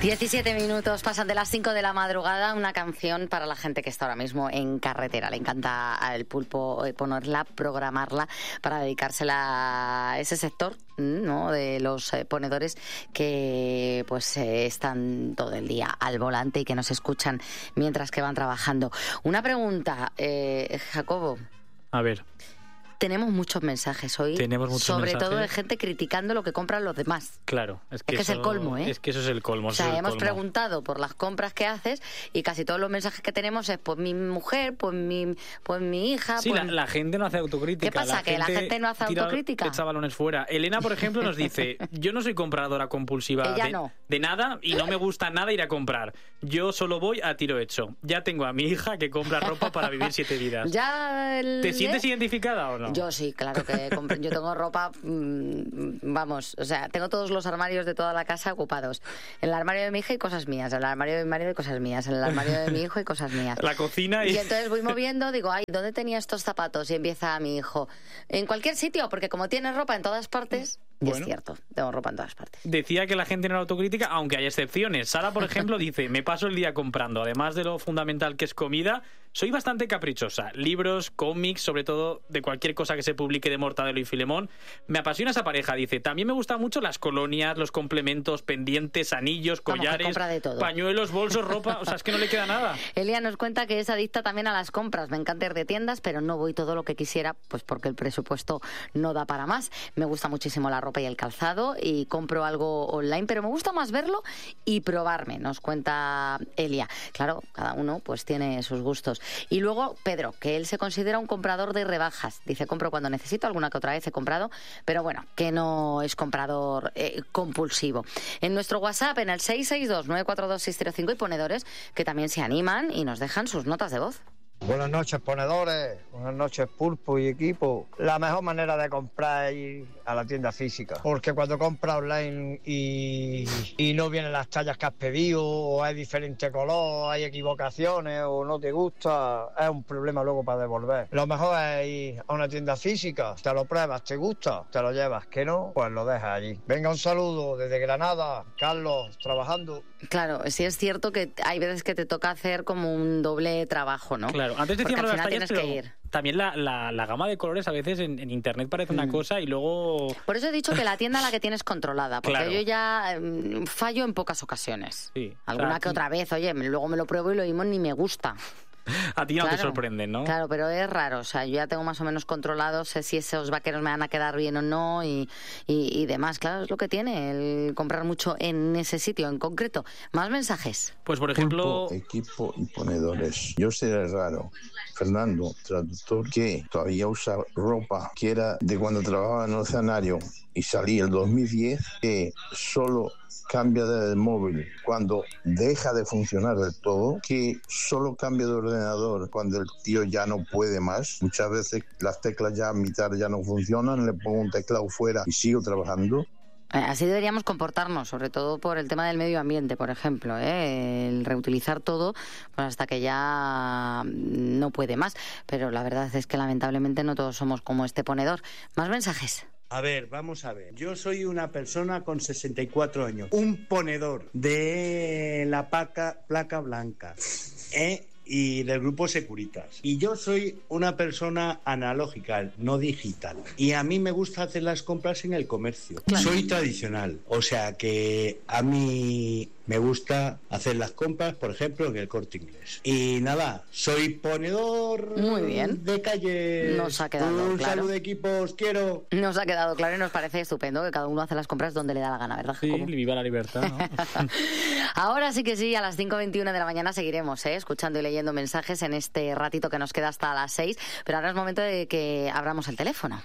17 minutos pasan de las 5 de la madrugada. Una canción para la gente que está ahora mismo en carretera. Le encanta al Pulpo ponerla, programarla para dedicársela a ese sector, ¿no?, de los ponedores que pues están todo el día al volante y que nos escuchan mientras que van trabajando. Una pregunta, Jacobo. A ver. Tenemos muchos mensajes hoy, sobre todo de gente criticando lo que compran los demás. Claro, es que es el colmo, ¿eh? Es que eso es el colmo. O sea, hemos preguntado por las compras que haces y casi todos los mensajes que tenemos es pues mi mujer, pues mi hija. Sí, pues... la gente no hace autocrítica. ¿Qué pasa? ¿Que la gente no hace autocrítica? Echa balones fuera. Elena, por ejemplo, nos dice: yo no soy compradora compulsiva de nada y no me gusta nada ir a comprar. Yo solo voy a tiro hecho. Ya tengo a mi hija que compra ropa para vivir 7 vidas. ¿Te sientes identificada o no? Yo sí, claro que compro. Yo tengo ropa, vamos, o sea, tengo todos los armarios de toda la casa ocupados. En el armario de mi hija hay cosas mías, en el armario de mi marido hay cosas mías, en el armario de mi hijo hay cosas mías. La cocina y entonces voy moviendo, digo, ay, ¿dónde tenía estos zapatos? Y empieza mi hijo, en cualquier sitio, porque como tiene ropa en todas partes... Bueno, es cierto, tengo ropa en todas partes. Decía que la gente no era autocrítica, aunque hay excepciones. Sara, por ejemplo, dice: me paso el día comprando, además de lo fundamental que es comida, soy bastante caprichosa. Libros, cómics, sobre todo de cualquier cosa que se publique de Mortadelo y Filemón. Me apasiona esa pareja, dice. También me gustan mucho las colonias, los complementos, pendientes, anillos, collares, compra de todo. Pañuelos, bolsos, ropa. O sea, es que no le queda nada. Elia nos cuenta que es adicta también a las compras. Me encanta ir de tiendas, pero no voy todo lo que quisiera, pues porque el presupuesto no da para más. Me gusta muchísimo la ropa y el calzado y compro algo online, pero me gusta más verlo y probarme, nos cuenta Elia. Claro, cada uno pues tiene sus gustos. Y luego Pedro, que él se considera un comprador de rebajas. Dice, compro cuando necesito, alguna que otra vez he comprado, pero bueno, que no es comprador compulsivo. En nuestro WhatsApp, en el 662-942-605, hay ponedores que también se animan y nos dejan sus notas de voz. Buenas noches, ponedores. Buenas noches, Pulpo y equipo. La mejor manera de comprar es ir a la tienda física, porque cuando compras online y no vienen las tallas que has pedido, o hay diferente color, hay equivocaciones, o no te gusta, es un problema luego para devolver. Lo mejor es ir a una tienda física, te lo pruebas, te gusta, te lo llevas, que no, pues lo dejas allí. Venga, un saludo desde Granada, Carlos, trabajando. Claro, sí es cierto que hay veces que te toca hacer como un doble trabajo, ¿no? Claro, antes decíamos las tallas, pero que ir. También la gama de colores a veces en internet parece una cosa y luego... Por eso he dicho que la tienda la que tienes controlada, porque claro. Yo ya fallo en pocas ocasiones. Sí, alguna que otra vez, oye, luego me lo pruebo y lo mismo ni me gusta. A ti no te sorprenden, ¿no? Claro, pero es raro, o sea, yo ya tengo más o menos controlado, sé si esos vaqueros me van a quedar bien o no y demás. Claro, es lo que tiene el comprar mucho en ese sitio en concreto. ¿Más mensajes? Pues, por ejemplo... Pulpo, equipo y ponedores. Yo seré raro, Fernando, traductor, que todavía usa ropa que era de cuando trabajaba en el escenario y salí el 2010, que solo cambia de móvil cuando deja de funcionar del todo, que solo cambia de ordenador cuando el tío ya no puede más. Muchas veces las teclas ya a mitad ya no funcionan, le pongo un teclado fuera y sigo trabajando. Así deberíamos comportarnos, sobre todo por el tema del medio ambiente, por ejemplo, el reutilizar todo pues hasta que ya no puede más. Pero la verdad es que lamentablemente no todos somos como este ponedor. ¿Más mensajes? A ver, vamos a ver. Yo soy una persona con 64 años, un ponedor de la placa blanca, y del grupo Securitas. Y yo soy una persona analógica, no digital. Y a mí me gusta hacer las compras en el comercio. Claro. Soy tradicional, o sea que a mí me gusta hacer las compras, por ejemplo, en el Corte Inglés. Y nada, soy ponedor. Muy bien. De calle. Nos ha quedado un claro. Saludo de equipos, quiero. Nos ha quedado claro y nos parece estupendo que cada uno hace las compras donde le da la gana, ¿verdad, Jacobo? Sí, viva la libertad, ¿no? Ahora sí que sí, a las 5:21 de la mañana seguiremos escuchando y leyendo mensajes en este ratito que nos queda hasta las 6, pero ahora es momento de que abramos el teléfono.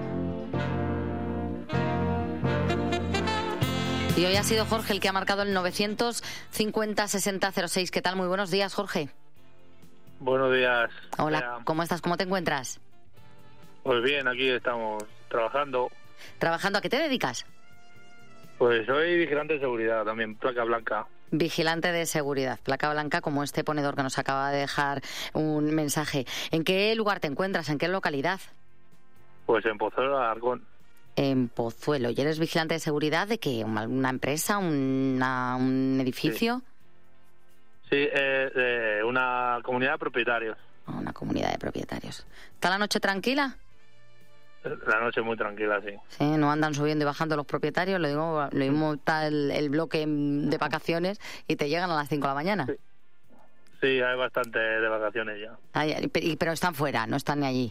Y hoy ha sido Jorge el que ha marcado el 950-6006. ¿Qué tal? Muy buenos días, Jorge. Buenos días. Hola, ¿cómo estás? ¿Cómo te encuentras? Pues bien, aquí estamos trabajando. ¿Trabajando? ¿A qué te dedicas? Pues soy vigilante de seguridad también, placa blanca. Vigilante de seguridad, placa blanca, como este ponedor que nos acaba de dejar un mensaje. ¿En qué lugar te encuentras? ¿En qué localidad? Pues en Pozuelo de Alarcón. En Pozuelo. ¿Y eres vigilante de seguridad de qué? ¿Una empresa? ¿Un edificio? Sí, de una comunidad de propietarios. Una comunidad de propietarios. ¿Está la noche tranquila? La noche muy tranquila, sí. Sí, no andan subiendo y bajando los propietarios. Lo mismo está el bloque de vacaciones y te llegan a las 5 de la mañana. Sí, hay bastante de vacaciones ya. Pero están fuera, no están ni allí.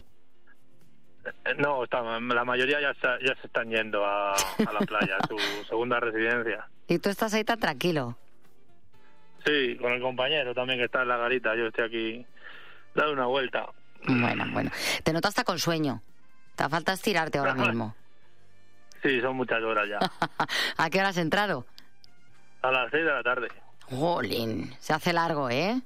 No, la mayoría ya se están yendo a la playa, a su segunda residencia. ¿Y tú estás ahí tan tranquilo? Sí, con el compañero también que está en la garita. Yo estoy aquí dando una vuelta. Bueno. Te notas hasta con sueño. Te falta estirarte ahora mismo. Sí, son muchas horas ya. ¿A qué hora has entrado? A las 6 de la tarde. Jolín, se hace largo, ¿eh?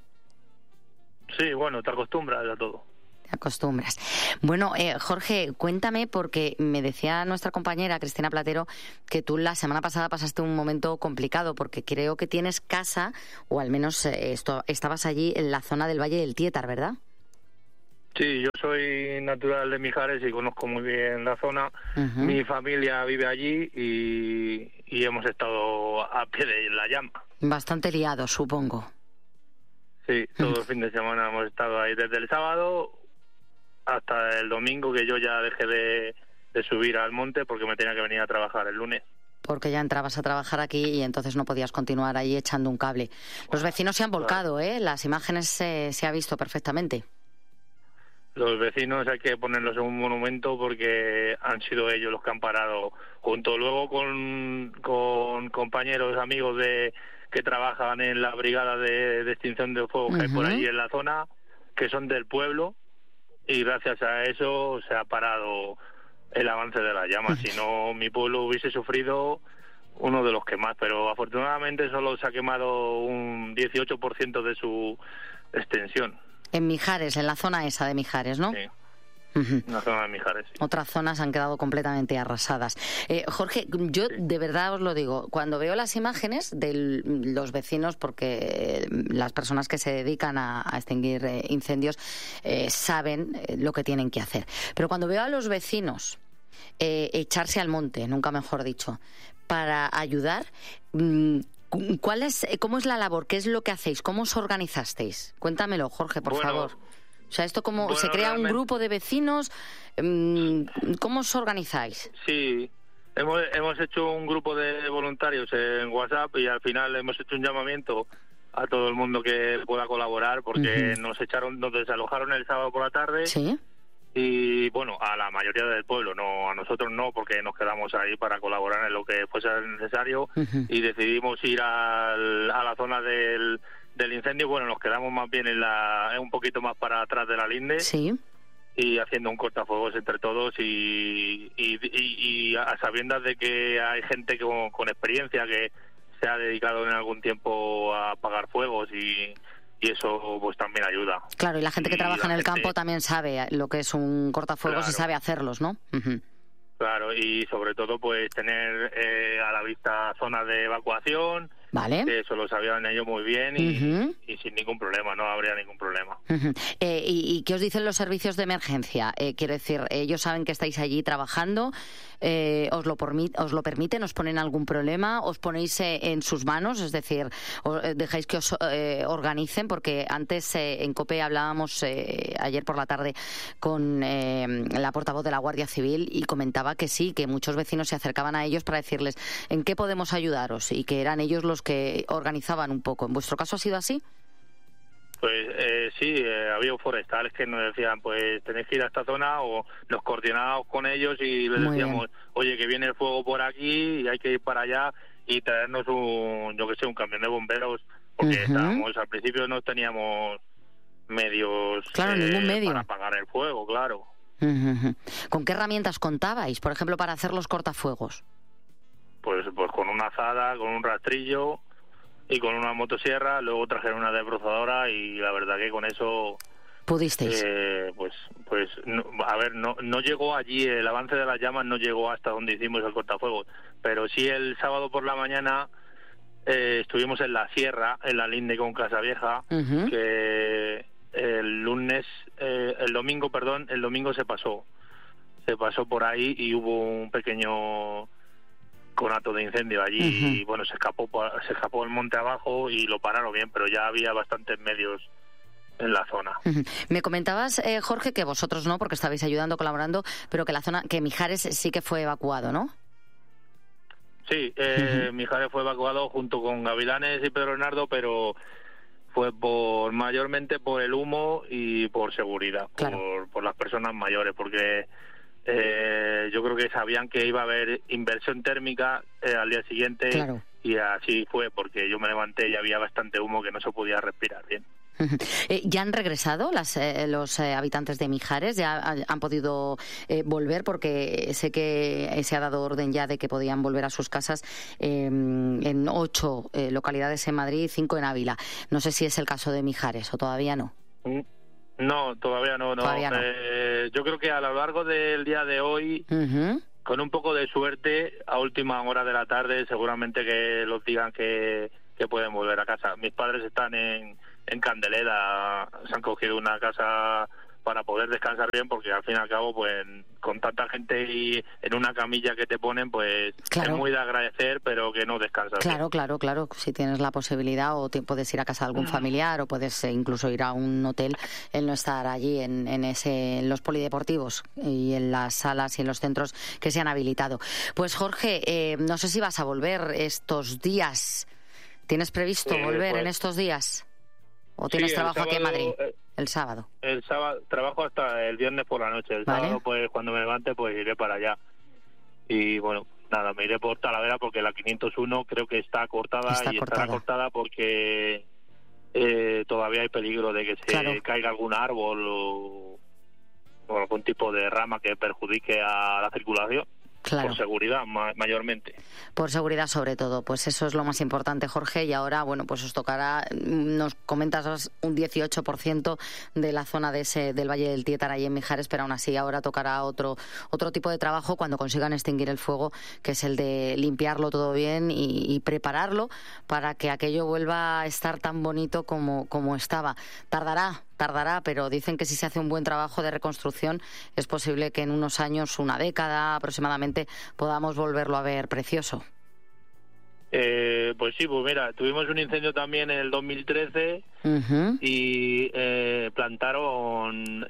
Sí, bueno, te acostumbras a todo. Te acostumbras. Bueno, Jorge, cuéntame, porque me decía nuestra compañera Cristina Platero que tú la semana pasada pasaste un momento complicado, porque creo que tienes casa, o al menos estabas allí en la zona del Valle del Tietar, ¿verdad? Sí, yo soy natural de Mijares y conozco muy bien la zona. Uh-huh. Mi familia vive allí y hemos estado a pie de la llama. Bastante liado, supongo. Sí, todo el fin de semana hemos estado ahí desde el sábado hasta el domingo, que yo ya dejé de subir al monte porque me tenía que venir a trabajar el lunes. Porque ya entrabas a trabajar aquí y entonces no podías continuar ahí echando un cable. Los vecinos se han volcado, ¿eh? Las imágenes se ha visto perfectamente. Los vecinos hay que ponerlos en un monumento porque han sido ellos los que han parado, junto luego con compañeros, amigos que trabajan en la brigada de extinción de fuego que hay por allí en la zona, que son del pueblo, y gracias a eso se ha parado el avance de las llamas. Si no, mi pueblo hubiese sufrido uno de los que más, pero afortunadamente solo se ha quemado un 18% de su extensión. En Mijares, en la zona esa de Mijares, ¿no? Sí, en la zona de Mijares, sí. Otras zonas han quedado completamente arrasadas. Jorge, yo de verdad os lo digo, cuando veo las imágenes de los vecinos, porque las personas que se dedican a extinguir incendios saben lo que tienen que hacer, pero cuando veo a los vecinos echarse al monte, nunca mejor dicho, para ayudar... ¿Cómo es la labor? ¿Qué es lo que hacéis? ¿Cómo os organizasteis? Cuéntamelo, Jorge, por favor. O sea, ¿esto cómo se crea un grupo de vecinos? ¿Cómo os organizáis? Sí, hemos hecho un grupo de voluntarios en WhatsApp y al final hemos hecho un llamamiento a todo el mundo que pueda colaborar porque nos desalojaron el sábado por la tarde. Sí. Y bueno, a la mayoría del pueblo, no, a nosotros no, porque nos quedamos ahí para colaborar en lo que fuese necesario y decidimos ir a la zona del incendio. Bueno, nos quedamos más bien un poquito más para atrás de la linde. Sí. Y haciendo un cortafuegos entre todos y a sabiendas de que hay gente con experiencia que se ha dedicado en algún tiempo a apagar fuegos y eso pues también ayuda. Claro, y la gente que trabaja en el campo también sabe lo que es un cortafuegos y sabe hacerlos, ¿no? Claro, y sobre todo pues tener a la vista zonas de evacuación. Vale. Eso lo sabían ellos muy bien y sin ningún problema, no habría ningún problema. ¿Y qué os dicen los servicios de emergencia? Quiero decir, ellos saben que estáis allí trabajando, os lo permiten, os ponen algún problema, os ponéis en sus manos, es decir, dejáis que os organicen, porque antes en COPE hablábamos ayer por la tarde con la portavoz de la Guardia Civil y comentaba que sí, que muchos vecinos se acercaban a ellos para decirles en qué podemos ayudaros y que eran ellos los que organizaban un poco. ¿En vuestro caso ha sido así? Pues sí, había forestales que nos decían, pues tenéis que ir a esta zona, o nos coordinábamos con ellos y les decíamos, oye, que viene el fuego por aquí y hay que ir para allá y traernos un camión de bomberos, porque estábamos, al principio no teníamos medios ningún medio para apagar el fuego, claro. ¿Con qué herramientas contabais, por ejemplo, para hacer los cortafuegos? Pues con una azada, con un rastrillo y con una motosierra. Luego trajeron una desbrozadora y la verdad que con eso pudisteis. No llegó allí, el avance de las llamas no llegó hasta donde hicimos el cortafuegos, pero sí el sábado por la mañana estuvimos en la sierra, en la linde con Casavieja, que el domingo se pasó. se pasó por ahí y hubo un pequeño conato de incendio allí y bueno, se escapó el monte abajo y lo pararon bien, pero ya había bastantes medios en la zona. Me comentabas, Jorge, que vosotros no, porque estabais ayudando, colaborando, pero que la zona, que Mijares sí que fue evacuado, ¿no? Sí, Mijares fue evacuado junto con Gavilanes y Pedro Bernardo, pero fue mayormente por el humo y por seguridad, claro, por las personas mayores, porque yo creo que sabían que iba a haber inversión térmica al día siguiente, claro, y así fue, porque yo me levanté y había bastante humo que no se podía respirar bien. ¿Ya han regresado los habitantes de Mijares? ¿Ya han podido volver? Porque sé que se ha dado orden ya de que podían volver a sus casas en 8 localidades en Madrid y 5 en Ávila. No sé si es el caso de Mijares o todavía no. No, todavía no. Todavía no. Yo creo que a lo largo del día de hoy, con un poco de suerte, a última hora de la tarde, seguramente que los digan que pueden volver a casa. Mis padres están en Candelera, se han cogido una casa para poder descansar bien, porque al fin y al cabo, pues con tanta gente y en una camilla que te ponen, pues claro, es muy de agradecer, pero que no descansas claro, bien. Claro, si tienes la posibilidad o puedes ir a casa de algún familiar o puedes incluso ir a un hotel, el no estar allí en los polideportivos y en las salas y en los centros que se han habilitado. Pues Jorge, no sé si vas a volver estos días. ¿Tienes previsto volver en estos días? ¿O tienes trabajo sábado, aquí en Madrid? El sábado. El sábado trabajo hasta el viernes por la noche. El sábado, pues cuando me levante, pues iré para allá. Y bueno, nada, me iré por Talavera porque la 501 creo que está cortada estará cortada porque todavía hay peligro de que se caiga algún árbol o algún tipo de rama que perjudique a la circulación. Claro. Por seguridad, mayormente. Por seguridad, sobre todo. Pues eso es lo más importante, Jorge. Y ahora, bueno, pues os tocará, nos comentas un 18% de la zona del Valle del Tietar, ahí en Mijares, pero aún así ahora tocará otro tipo de trabajo cuando consigan extinguir el fuego, que es el de limpiarlo todo bien y prepararlo para que aquello vuelva a estar tan bonito como estaba. Tardará, pero dicen que si se hace un buen trabajo de reconstrucción es posible que en unos años, una década aproximadamente, podamos volverlo a ver precioso. Pues sí, pues mira, tuvimos un incendio también en el 2013 y plantaron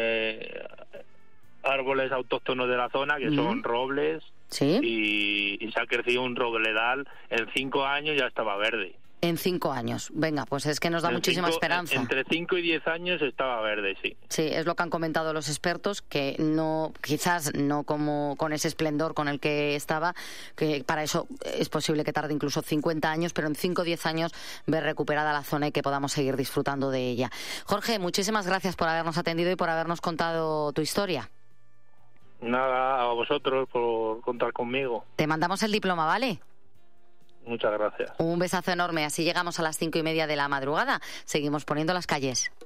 árboles autóctonos de la zona, que son robles, ¿sí? Y se ha crecido un robledal, en 5 años ya estaba verde. En 5 años. Venga, pues es que nos da muchísima esperanza. Entre 5 y 10 años estaba verde, sí. Sí, es lo que han comentado los expertos, que no, quizás no como con ese esplendor con el que estaba, que para eso es posible que tarde incluso 50 años, pero en 5 o 10 años ver recuperada la zona y que podamos seguir disfrutando de ella. Jorge, muchísimas gracias por habernos atendido y por habernos contado tu historia. Nada, a vosotros por contar conmigo. Te mandamos el diploma, ¿vale? Muchas gracias. Un besazo enorme. Así llegamos a las 5:30 de la madrugada. Seguimos poniendo las calles.